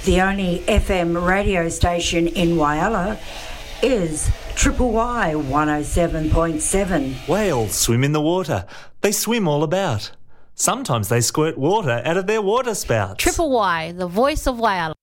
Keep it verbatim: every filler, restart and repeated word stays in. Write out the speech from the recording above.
The only F M radio station in Whyalla is Triple Y one oh seven point seven. Whales swim in the water. They swim all about. Sometimes they squirt water out of their water spouts. Triple Y, the voice of Whyalla.